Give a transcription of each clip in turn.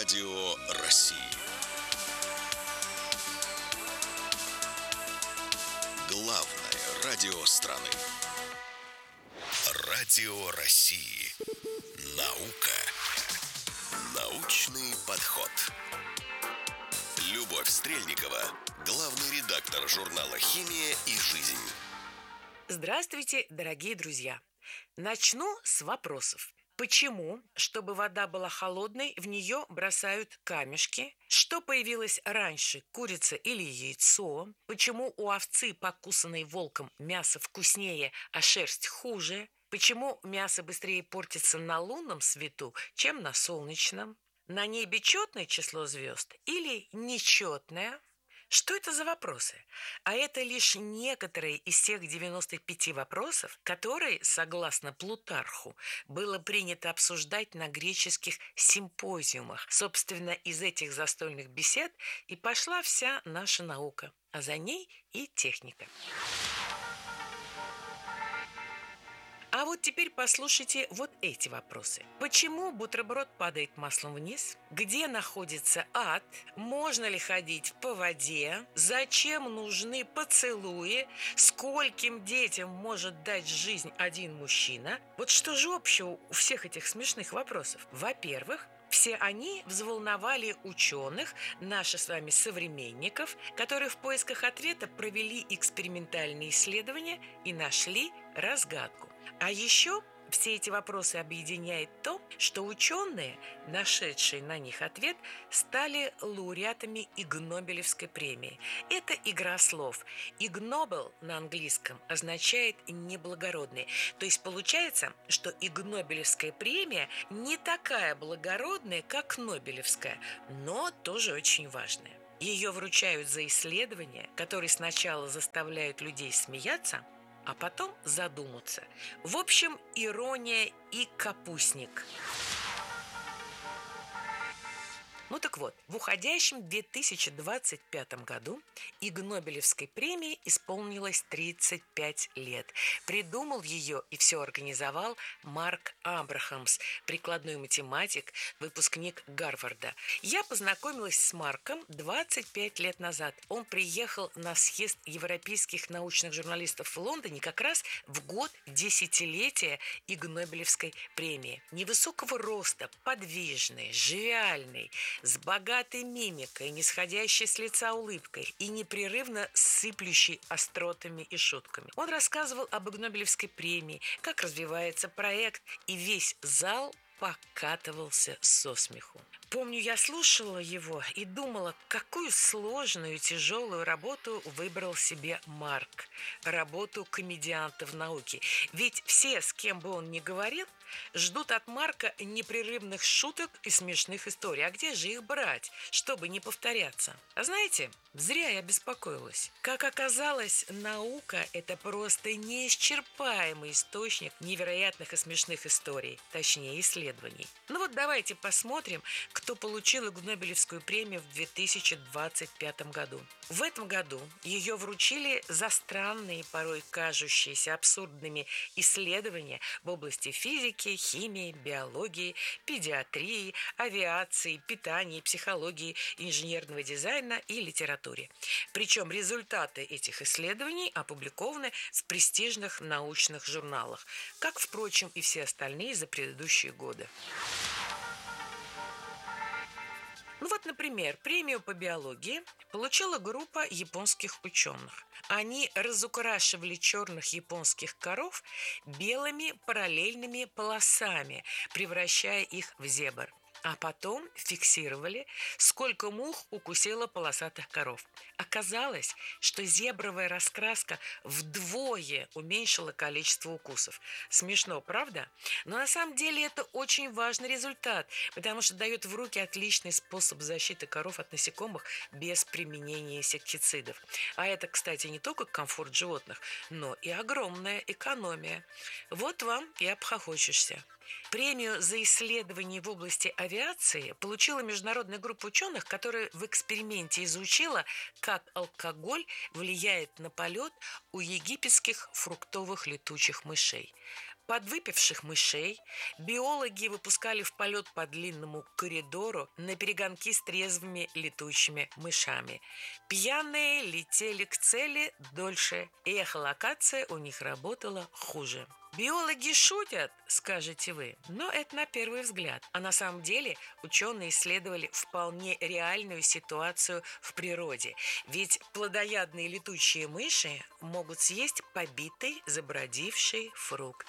Радио России. Главное радио страны. Радио России. Наука. Научный подход. Любовь Стрельникова, главный редактор журнала «Химия и жизнь». Здравствуйте, дорогие друзья! Начну с вопросов. Почему, чтобы вода была холодной, в нее бросают камешки? Что появилось раньше, курица или яйцо? Почему у овцы, покусанной волком, мясо вкуснее, а шерсть хуже? Почему мясо быстрее портится на лунном свету, чем на солнечном? На небе четное число звезд или нечетное? Что это за вопросы? А это лишь некоторые из тех 95 вопросов, которые, согласно Плутарху, было принято обсуждать на греческих симпозиумах. Собственно, из этих застольных бесед и пошла вся наша наука, а за ней и техника. А вот теперь послушайте вот эти вопросы. Почему бутерброд падает маслом вниз? Где находится ад? Можно ли ходить по воде? Зачем нужны поцелуи? Скольким детям может дать жизнь один мужчина? Вот что же общего у всех этих смешных вопросов? Во-первых, все они взволновали ученых, наших с вами современников, которые в поисках ответа провели экспериментальные исследования и нашли разгадку. А еще все эти вопросы объединяет то, что ученые, нашедшие на них ответ, стали лауреатами Игнобелевской премии. Это игра слов. Игнобел на английском означает «неблагородный». То есть получается, что Игнобелевская премия не такая благородная, как Нобелевская, но тоже очень важная. Ее вручают за исследования, которые сначала заставляют людей смеяться, а потом задуматься. В общем, ирония и капустник. Ну так вот, в уходящем 2025 году Игнобелевской премии исполнилось 35 лет. Придумал ее и все организовал Марк Абрахамс, прикладной математик, выпускник Гарварда. Я познакомилась с Марком 25 лет назад. Он приехал на съезд европейских научных журналистов в Лондоне как раз в год десятилетия Игнобелевской премии. Невысокого роста, подвижный, живиальный, с богатой мимикой, не сходящей с лица улыбкой и непрерывно сыплющей остротами и шутками. Он рассказывал об Игнобелевской премии, как развивается проект, и весь зал покатывался со смеху. Помню, я слушала его и думала, какую сложную и тяжелую работу выбрал себе Марк. Работу комедианта в науке. Ведь все, с кем бы он ни говорил, ждут от Марка непрерывных шуток и смешных историй. А где же их брать, чтобы не повторяться? А знаете, зря я беспокоилась. Как оказалось, наука – это просто неисчерпаемый источник невероятных и смешных историй, точнее исследований. Ну вот давайте посмотрим, кто получил Игнобелевскую премию в 2025 году. В этом году ее вручили за странные, порой кажущиеся абсурдными исследования в области физики, химии, биологии, педиатрии, авиации, питания, психологии, инженерного дизайна и литературе. Причем результаты этих исследований опубликованы в престижных научных журналах, как, впрочем, и все остальные за предыдущие годы. Ну вот, например, премию по биологии получила группа японских ученых. Они разукрашивали черных японских коров белыми параллельными полосами, превращая их в зебр. А потом фиксировали, сколько мух укусила полосатых коров. Оказалось, что зебровая раскраска вдвое уменьшила количество укусов. Смешно, правда? Но на самом деле это очень важный результат, потому что дает в руки отличный способ защиты коров от насекомых без применения инсектицидов. А это, кстати, не только комфорт животных, но и огромная экономия. Вот вам и обхохочешься. Премию за исследования в области авиации получила международная группа ученых, которая в эксперименте изучила, как алкоголь влияет на полет у египетских фруктовых летучих мышей. Подвыпивших мышей биологи выпускали в полет по длинному коридору на перегонки с трезвыми летучими мышами. Пьяные летели к цели дольше, и эхолокация у них работала хуже. Биологи шутят, скажете вы, но это на первый взгляд. А на самом деле ученые исследовали вполне реальную ситуацию в природе. Ведь плодоядные летучие мыши могут съесть побитый, забродивший фрукт.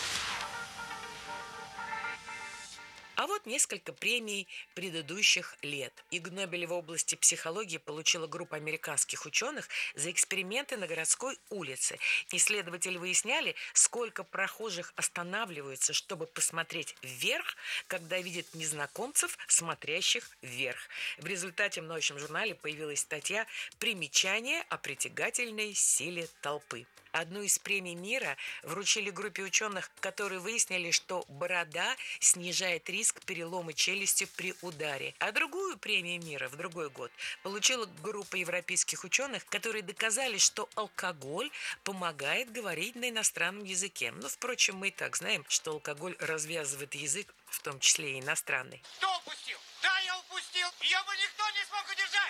А вот несколько премий предыдущих лет. Иг Нобеля в области психологии получила группа американских ученых за эксперименты на городской улице. Исследователи выясняли, сколько прохожих останавливаются, чтобы посмотреть вверх, когда видят незнакомцев, смотрящих вверх. В результате в научном журнале появилась статья «Примечание о притягательной силе толпы». Одну из премий мира вручили группе ученых, которые выяснили, что борода снижает риск перелома челюсти при ударе. А другую премию мира в другой год получила группа европейских ученых, которые доказали, что алкоголь помогает говорить на иностранном языке. Но, впрочем, мы и так знаем, что алкоголь развязывает язык, в том числе и иностранный. Кто упустил? Да, я упустил. Ее бы никто не смог удержать.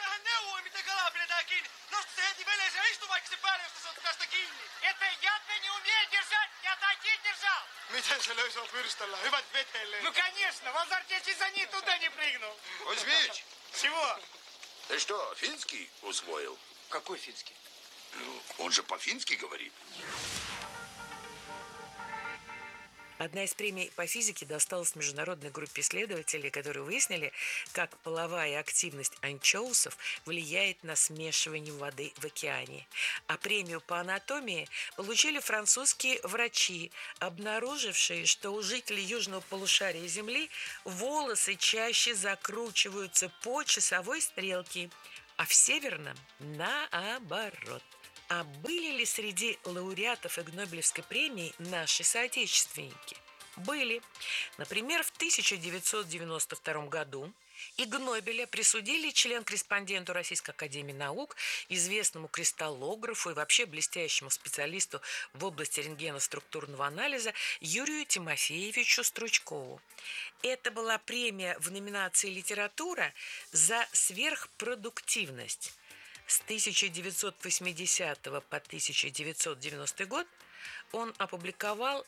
Это я-то не умею держать, я таких держал. Miten se löysää pyrställä? Hyvät veteille. Ну, конечно, в азарте чуть за ней туда не прыгнул. Кузьмич, Чего? ты что, финский усвоил? Какой финский? Ну, он же по-фински говорит. Одна из премий по физике досталась международной группе исследователей, которые выяснили, как половая активность анчоусов влияет на смешивание воды в океане. А премию по анатомии получили французские врачи, обнаружившие, что у жителей южного полушария Земли волосы чаще закручиваются по часовой стрелке, а в северном – наоборот. А были ли среди лауреатов Иг Нобелевской премии наши соотечественники? Были. Например, в 1992 году Иг Нобеля присудили член-корреспонденту Российской академии наук, известному кристаллографу и вообще блестящему специалисту в области рентгеноструктурного анализа Юрию Тимофеевичу Стручкову. Это была премия в номинации «Литература» за сверхпродуктивность. С 1980 по 1990 год он опубликовал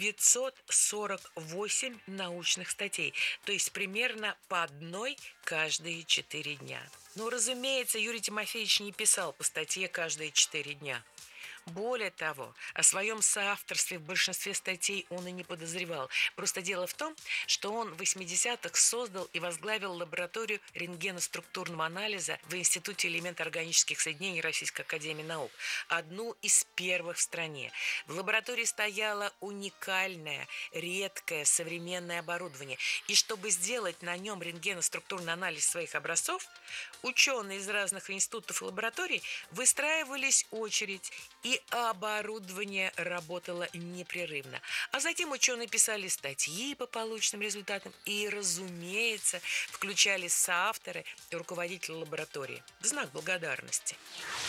948 научных статей, то есть примерно по одной каждые 4 дня. Но, разумеется, Юрий Тимофеевич не писал по статье каждые 4 дня. Более того, о своем соавторстве в большинстве статей он и не подозревал. Просто дело в том, что он в 80-х создал и возглавил лабораторию рентгеноструктурного анализа в Институте элементоорганических соединений Российской академии наук, одну из первых в стране. В лаборатории стояло уникальное, редкое современное оборудование. И чтобы сделать на нем рентгеноструктурный анализ своих образцов, ученые из разных институтов и лабораторий выстраивались очередь, и оборудование работало непрерывно. А затем ученые писали статьи по полученным результатам и, разумеется, включали соавторы и руководителя лаборатории в знак благодарности.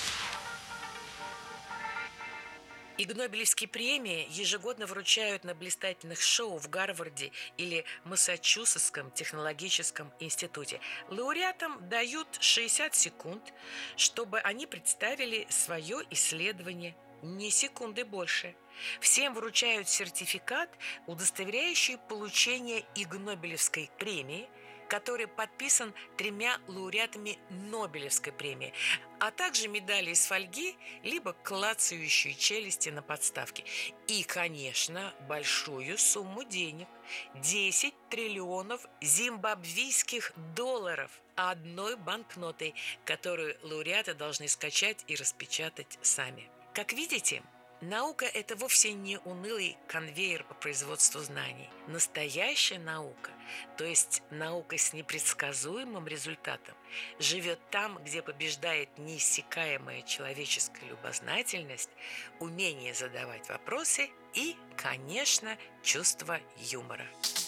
Иг Нобелевские премии ежегодно вручают на блистательных шоу в Гарварде или Массачусетском технологическом институте. Лауреатам дают 60 секунд, чтобы они представили свое исследование, ни секунды больше. Всем вручают сертификат, удостоверяющий получение Иг Нобелевской премии, который подписан 3 лауреатами Нобелевской премии, а также медали из фольги, либо клацающие челюсти на подставке. И, конечно, большую сумму денег – 10 триллионов зимбабвийских долларов одной банкнотой, которую лауреаты должны скачать и распечатать сами. Как видите, наука – это вовсе не унылый конвейер по производству знаний. Настоящая наука, то есть наука с непредсказуемым результатом, живет там, где побеждает неиссякаемая человеческая любознательность, умение задавать вопросы и, конечно, чувство юмора.